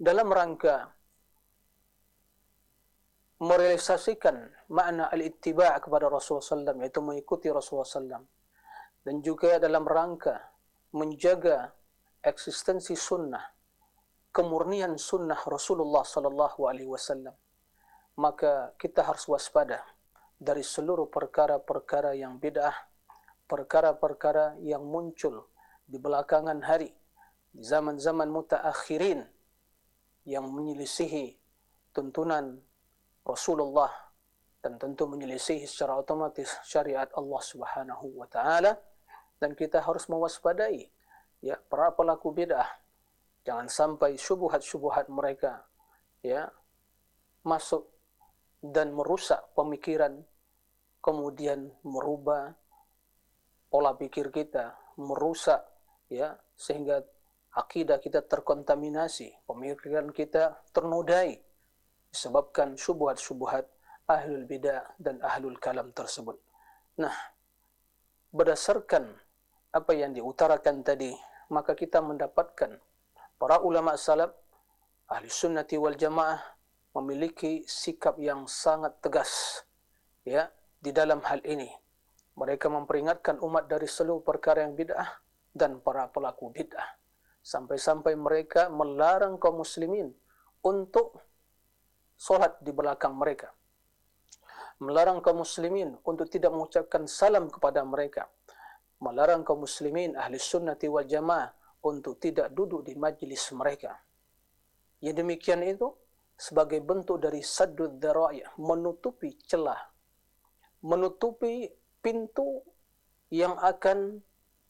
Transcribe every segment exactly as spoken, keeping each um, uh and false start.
dalam rangka merealisasikan makna al-ittiba' kepada Rasulullah sallallahu alaihi wasallam, yaitu mengikuti Rasulullah sallallahu alaihi wasallam, dan juga dalam rangka menjaga eksistensi sunnah, kemurnian sunnah Rasulullah sallallahu alaihi wasallam, maka kita harus waspada dari seluruh perkara-perkara yang bid'ah, perkara-perkara yang muncul di belakangan hari, di zaman-zaman mutaakhirin, yang menyelisihi tuntunan Rasulullah dan tentu menyelisihi secara otomatis syariat Allah Subhanahu wa taala. Dan kita harus mewaspadai ya para pelaku bid'ah, jangan sampai syubhat-syubhat mereka ya masuk dan merusak pemikiran, kemudian merubah pola pikir kita, merusak ya sehingga akidah kita terkontaminasi, pemikiran kita ternodai disebabkan syubhat-syubhat ahlul bidah dan ahlul kalam tersebut. Nah, berdasarkan apa yang diutarakan tadi, maka kita mendapatkan para ulama salaf ahli sunnati wal jamaah memiliki sikap yang sangat tegas ya di dalam hal ini. Mereka memperingatkan umat dari seluruh perkara yang bid'ah dan para pelaku bid'ah, sampai-sampai mereka melarang kaum muslimin untuk solat di belakang mereka, melarang kaum muslimin untuk tidak mengucapkan salam kepada mereka, melarang kaum muslimin ahli sunnati wal jamaah untuk tidak duduk di majlis mereka. Ya demikian itu sebagai bentuk dari saddud dzara'i', menutupi celah, menutupi pintu yang akan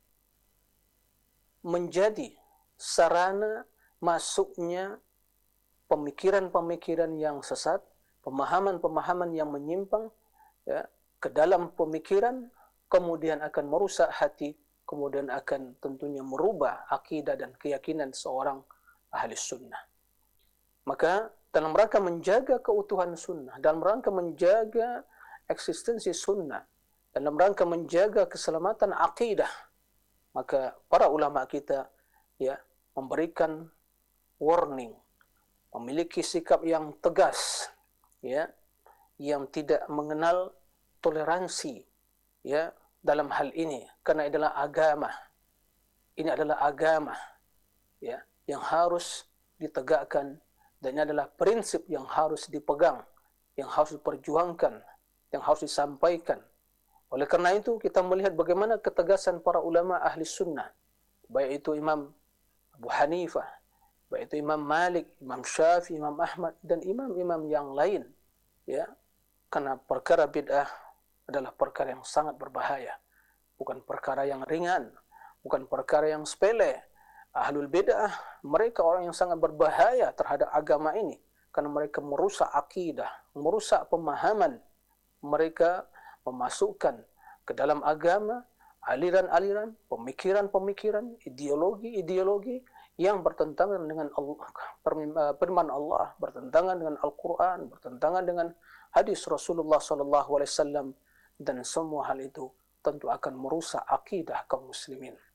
menjadi sarana masuknya pemikiran-pemikiran yang sesat, pemahaman-pemahaman yang menyimpang ya, ke dalam pemikiran, kemudian akan merusak hati, kemudian akan tentunya merubah akidah dan keyakinan seorang ahli sunnah. Maka dalam rangka menjaga keutuhan sunnah, dalam rangka menjaga eksistensi sunnah, dalam rangka menjaga keselamatan akidah, maka para ulama kita ya memberikan warning, memiliki sikap yang tegas ya, yang tidak mengenal toleransi ya dalam hal ini, karena adalah agama. Ini adalah agama ya yang harus ditegakkan, dan ini adalah prinsip yang harus dipegang, yang harus diperjuangkan, yang harus disampaikan. Oleh karena itu kita melihat bagaimana ketegasan para ulama ahli sunnah, baik itu Imam Abu Hanifah, baik itu Imam Malik, Imam Syafi'i, Imam Ahmad, dan imam-imam yang lain ya, karena perkara bid'ah adalah perkara yang sangat berbahaya, bukan perkara yang ringan, bukan perkara yang sepele. Ahlul bid'ah mereka orang yang sangat berbahaya terhadap agama ini, karena mereka merusak akidah, merusak pemahaman, mereka memasukkan ke dalam agama aliran-aliran, pemikiran-pemikiran, ideologi-ideologi yang bertentangan dengan Allah, firman Allah, bertentangan dengan Al-Quran, bertentangan dengan hadis Rasulullah sallallahu alaihi wasallam, dan semua hal itu tentu akan merusak akidah kaum muslimin.